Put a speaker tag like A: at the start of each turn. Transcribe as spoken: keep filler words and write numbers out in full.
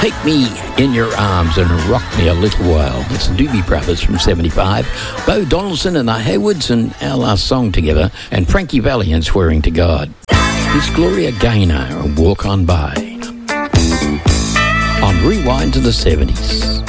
A: Take Me in Your Arms and Rock Me a Little While. It's the Doobie Brothers from seventy-five. Bo Donaldson and the Haywoods and our last song together. And Frankie Valli and Swearing to God. It's Gloria Gaynor and Walk On By. On Rewind to the seventies.